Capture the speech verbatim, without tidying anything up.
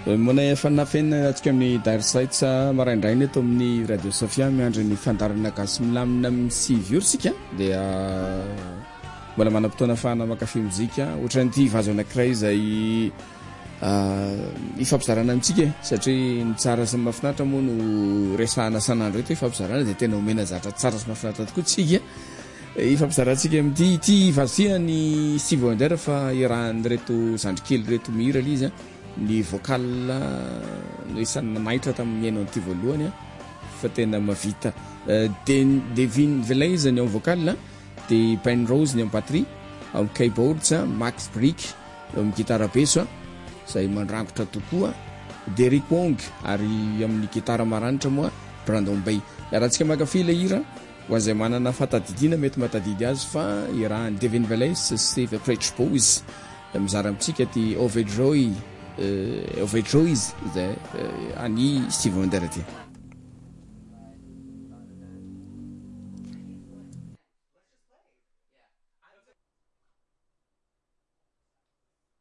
mona efa nafenina atsika amin'ny Darsaits maraindrainy eto amin'ny Radio Sofia miandry ny fandarana gasy milamina amin'ny sivy ora sika dia mbola manam-potoana fahana makafy mozika ohatran'ity vazo anankiray izay ifampizarana amintsika satria ny tsara sy mahafinaritra moa no resahana sanandro eto ifampizarana dia tena omena zatra tsara sy mahafinaritra tokoa tsika ifampizaratsika amin'ity ity vazotia ny Steve Wonder fa irahan'ny reto zandrikely reto mihira izy ny vocal no isan'ny maitra tamin'ny haino an'ity voalohany fa tena mavita Devin Velez ny amin'ny vocal dia Penrose ny amin'ny batterie amin'ny keyboards Max Brick amin'ny gitara beso izay mandrangotra tokoa Derek Wong ary amin'ny gitara maranitra moa Brandon Bay iarahantsika makafy ilay hira ho an'izay manana fatadidiana mety matadidy azy fa irahan'ny Devin Velez sy The Cratch Boys mizara amintsika ty Overjoy Overjoys izay any Steve Wonder ty